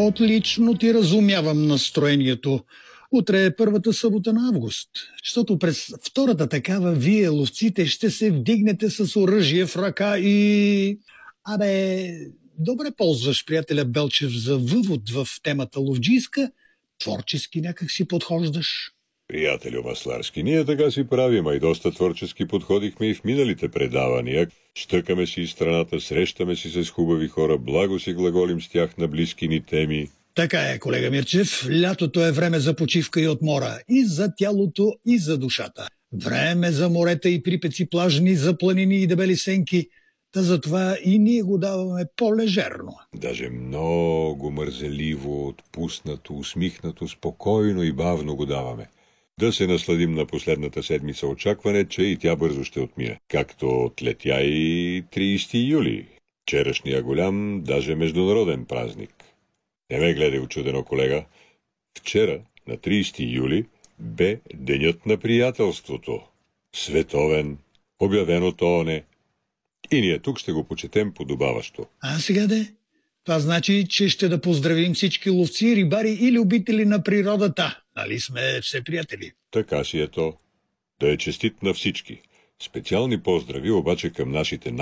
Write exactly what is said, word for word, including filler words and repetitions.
Отлично ти разумявам настроението. Утре е първата събота на август, защото през втората такава вие, ловците, ще се вдигнете с оръжие в ръка и... Абе, добре ползваш приятеля Белчев за въвод в темата ловджийска, творчески някак си подхождаш. Приятелю Масларски, ние така си правим, а и доста творчески подходихме и в миналите предавания. Щъкаме си страната, срещаме си с хубави хора, благо си глаголим с тях на близки ни теми. Така е, колега Мирчев, лятото е време за почивка и отмора, и за тялото, и за душата. Време за морета и припеци плажни, за планини и дебели сенки, та затова и ние го даваме по-лежерно. Даже много мързеливо, отпуснато, усмихнато, спокойно и бавно го даваме. Да се насладим на последната седмица очакване, че и тя бързо ще отмине. Както отлетя и тридесети юли. Вчерашния голям, даже международен празник. Не ме гледай учудено, колега. Вчера, на тридесети юли, бе денят на приятелството. Световен, обявен от ООН. И ние тук ще го почетем подобаващо. А сега де? Това значи, че ще да поздравим всички ловци, рибари и любители на природата. Нали сме все приятели? Така си е то. Да е честит на всички. Специални поздрави обаче към нашите